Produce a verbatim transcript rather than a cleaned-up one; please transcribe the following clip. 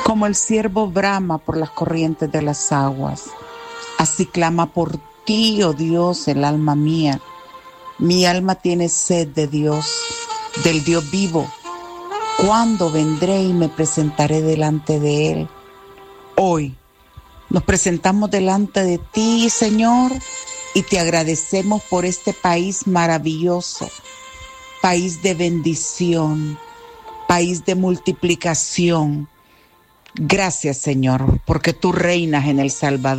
Como el ciervo brama por las corrientes de las aguas, así clama por ti, oh Dios, el alma mía. Mi alma tiene sed de Dios, del Dios vivo. ¿Cuándo vendré y me presentaré delante de Él? Hoy nos presentamos delante de ti, Señor, y te agradecemos por este país maravilloso, país de bendición, país de multiplicación. Gracias, Señor, porque tú reinas en El Salvador.